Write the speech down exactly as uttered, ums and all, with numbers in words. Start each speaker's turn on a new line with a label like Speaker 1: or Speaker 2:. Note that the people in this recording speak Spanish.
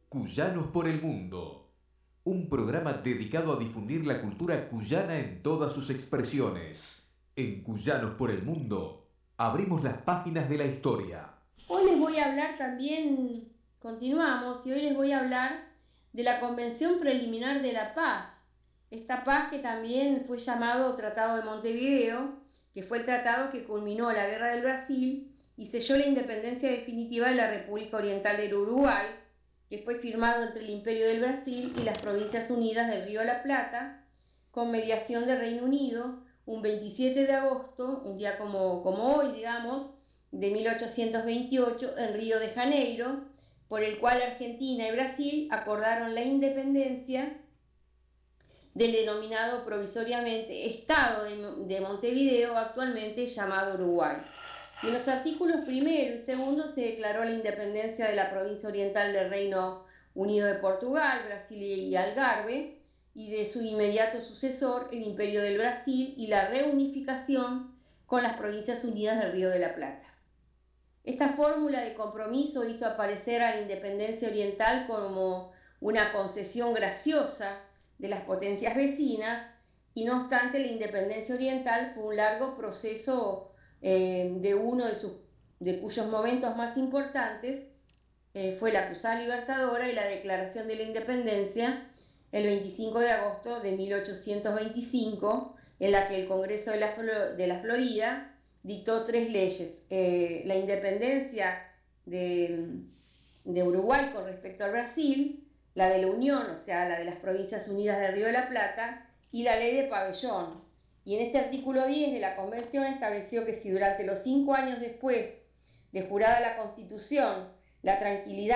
Speaker 1: Cuyanos por el Mundo, un programa dedicado a difundir la cultura cuyana en todas sus expresiones. En Cuyanos por el Mundo, abrimos las páginas de la historia.
Speaker 2: Hoy les voy a hablar también, continuamos, y hoy les voy a hablar de la Convención Preliminar de la Paz. Esta paz que también fue llamado Tratado de Montevideo, que fue el tratado que culminó la Guerra del Brasil y selló la independencia definitiva de la República Oriental del Uruguay, que fue firmado entre el Imperio del Brasil y las Provincias Unidas del Río de la Plata, con mediación del Reino Unido, un veintisiete de agosto, un día como, como hoy, digamos, de mil ochocientos veintiocho, en Río de Janeiro, por el cual Argentina y Brasil acordaron la independencia del denominado provisoriamente Estado de, de Montevideo, actualmente llamado Uruguay. Y en los artículos primero y segundo se declaró la independencia de la provincia oriental del Reino Unido de Portugal, Brasil y Algarve, y de su inmediato sucesor, el Imperio del Brasil, y la reunificación con las Provincias Unidas del Río de la Plata. Esta fórmula de compromiso hizo aparecer a la independencia oriental como una concesión graciosa de las potencias vecinas, y no obstante la independencia oriental fue un largo proceso eh, de uno de, sus, de cuyos momentos más importantes eh, fue la Cruzada Libertadora y la Declaración de la Independencia el veinticinco de agosto de mil ochocientos veinticinco, en la que el Congreso de la, de la Florida dictó tres leyes: eh, la independencia de, de Uruguay con respecto al Brasil, la de la Unión, o sea, la de las Provincias Unidas del Río de la Plata, y la ley de pabellón. Y en este artículo diez de la Convención estableció que si durante los cinco años después de jurada la Constitución la tranquilidad